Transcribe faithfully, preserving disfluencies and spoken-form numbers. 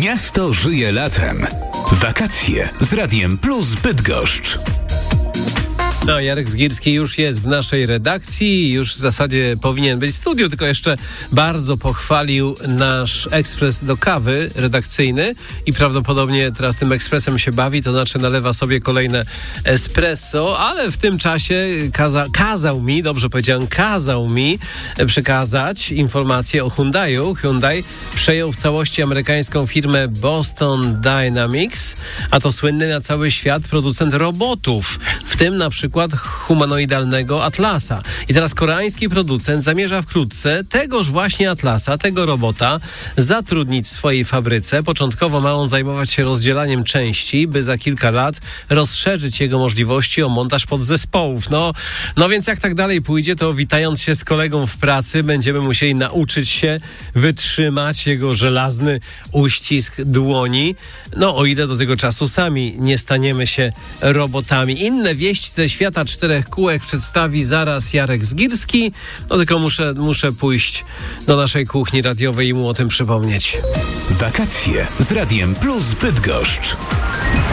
Miasto żyje latem. Wakacje z Radiem Plus Bydgoszcz. No, Jarek Zgierski już jest w naszej redakcji, już w zasadzie powinien być w studiu, tylko jeszcze bardzo pochwalił nasz ekspres do kawy redakcyjny i prawdopodobnie teraz tym ekspresem się bawi, to znaczy nalewa sobie kolejne espresso, ale w tym czasie kaza- kazał mi, dobrze powiedziałem, kazał mi przekazać informację o Hyundaiu. Hyundai przejął w całości amerykańską firmę Boston Dynamics, a to słynny na cały świat producent robotów, w tym na przykład humanoidalnego Atlasa. I teraz koreański producent zamierza wkrótce tegoż właśnie Atlasa, tego robota, zatrudnić w swojej fabryce. Początkowo ma on zajmować się rozdzielaniem części, by za kilka lat rozszerzyć jego możliwości o montaż podzespołów. No, no więc jak tak dalej pójdzie, to witając się z kolegą w pracy, będziemy musieli nauczyć się wytrzymać jego żelazny uścisk dłoni. No, o ile do tego czasu sami nie staniemy się robotami. Inne wieści ze świata czterech kółek przedstawi zaraz Jarek Zgierski. No tylko muszę, muszę pójść do naszej kuchni radiowej i mu o tym przypomnieć. Wakacje z Radiem Plus Bydgoszcz.